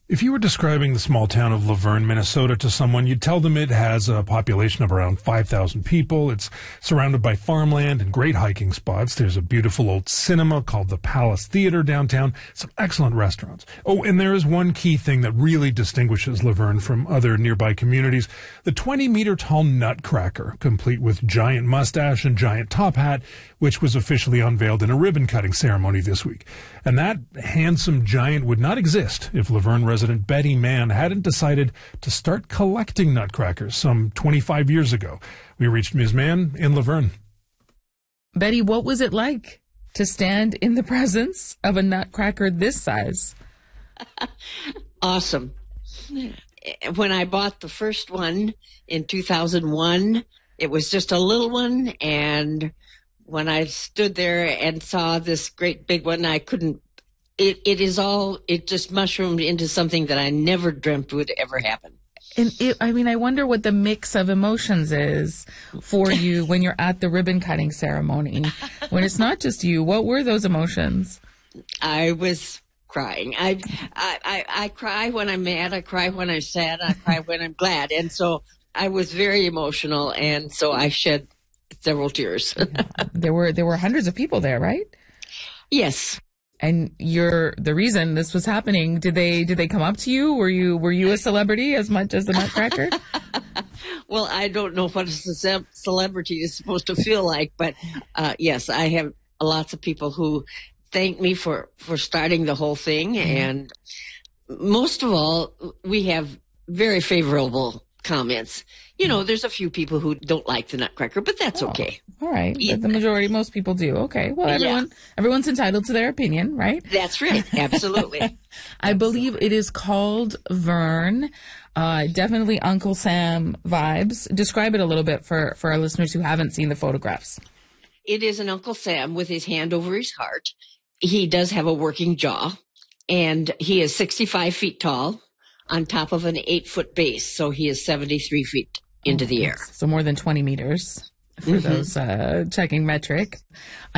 If you were describing the small town of Luverne, Minnesota to someone, you'd tell them it has a population of around 5,000 people. It's surrounded by farmland and great hiking spots. There's a beautiful old cinema called the Palace Theater downtown, some excellent restaurants. Oh, and there is one key thing that really distinguishes Luverne from other nearby communities, the 20-meter-tall Nutcracker, complete with giant mustache and giant top hat, which was officially unveiled in a ribbon-cutting ceremony this week. And that handsome giant would not exist if Luverne resident Betty Mann hadn't decided to start collecting nutcrackers some 25 years ago. We reached Ms. Mann in Luverne. Betty, what was it like to stand in the presence of a nutcracker this size? Awesome. When I bought the first one in 2001, it was just a little one, and when I stood there and saw this great big one, I couldn't. It just mushroomed into something that I never dreamt would ever happen. And I wonder what the mix of emotions is for you when you're at the ribbon cutting ceremony. When it's not just you, what were those emotions? I was crying. I cry when I'm mad. I cry when I'm sad. I cry when I'm glad. And so I was very emotional, and so I shed several tears. There were hundreds of people there, right? Yes. And the reason this was happening, did they come up to you? Were you a celebrity as much as the Nutcracker? Well, I don't know what a celebrity is supposed to feel like, but yes, I have lots of people who thank me for starting the whole thing, and most of all, we have very favorable comments. You know, there's a few people who don't like the Nutcracker, but that's okay. All right. Yeah. But the majority, most people do. Okay. Well, everyone's entitled to their opinion, right? That's right. Absolutely. I believe it is called Vern. Definitely Uncle Sam vibes. Describe it a little bit for our listeners who haven't seen the photographs. It is an Uncle Sam with his hand over his heart. He does have a working jaw, and he is 65 feet tall on top of an 8-foot base. So he is 73 feet into the air. So more than 20 meters for those checking metric.